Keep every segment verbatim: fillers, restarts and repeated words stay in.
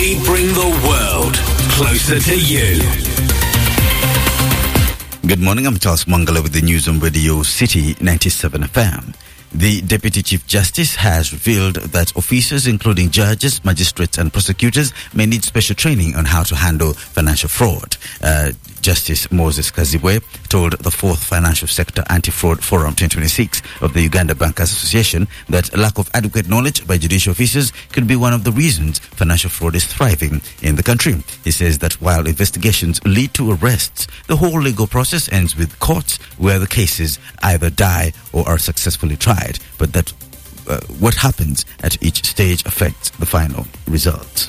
We bring the world closer to you. Good morning, I'm Charles Mangala with the news on Radio City ninety-seven F M. The Deputy Chief Justice has revealed that officers, including judges, magistrates and prosecutors, may need special training on how to handle financial fraud. Uh, Justice Moses Kazibwe told the fourth Financial Sector Anti-Fraud Forum twenty twenty-six of the Uganda Bankers Association that lack of adequate knowledge by judicial officers could be one of the reasons financial fraud is thriving in the country. He says that while investigations lead to arrests, the whole legal process ends with courts where the cases either die or are successfully tried, but that uh, what happens at each stage affects the final result.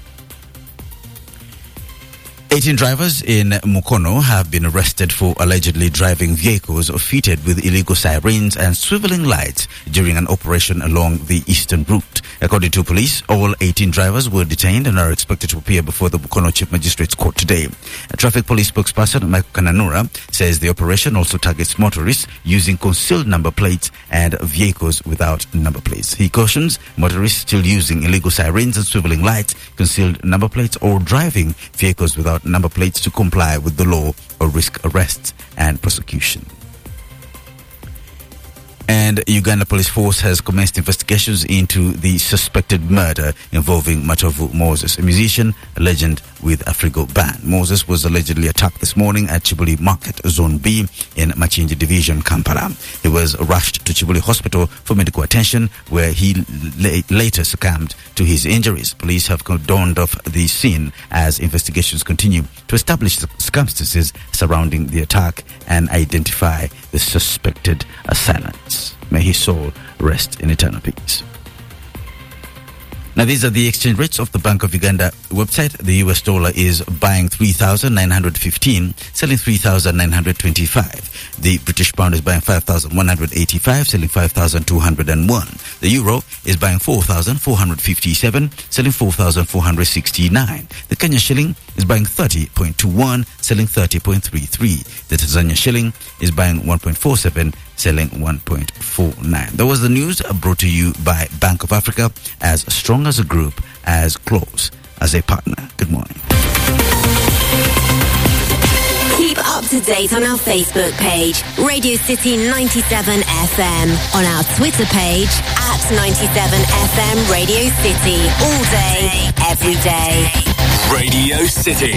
eighteen drivers in Mukono have been arrested for allegedly driving vehicles fitted with illegal sirens and swiveling lights during an operation along the eastern route. According to police, all eighteen drivers were detained and are expected to appear before the Mukono Chief Magistrates Court today. A traffic police spokesperson, Michael Kananura, says the operation also targets motorists using concealed number plates and vehicles without number plates. He cautions motorists still using illegal sirens and swiveling lights, concealed number plates, or driving vehicles without number plates to comply with the law or risk arrests and prosecution. And Uganda Police Force has commenced investigations into the suspected murder involving Matovu Moses, a musician, a legend with Afrigo band. Moses was allegedly attacked this morning at Chibuli Market, Zone B in Machinji Division, Kampala. He was rushed to Chibuli Hospital for medical attention, where he la- later succumbed to his injuries. Police have cordoned off the scene as investigations continue to establish the circumstances surrounding the attack and identify the suspected assailants. May his soul rest in eternal peace. Now, these are the exchange rates of the Bank of Uganda website. The U S dollar is buying three thousand nine hundred fifteen, selling three thousand nine hundred twenty-five. The British pound is buying five thousand one hundred eighty-five, selling five thousand two hundred one. The euro is buying four thousand four hundred fifty-seven, selling four thousand four hundred sixty-nine. The Kenya shilling is buying thirty point two one, selling thirty point three three. The Tanzania shilling is buying one point four seven, selling one point four nine. That was the news brought to you by Bank of Africa, as strong as a group, as close as a partner. Good morning. Keep up to date on our Facebook page, Radio City ninety-seven F M, on our Twitter page, at ninety-seven F M Radio City, all day, every day. Radio City.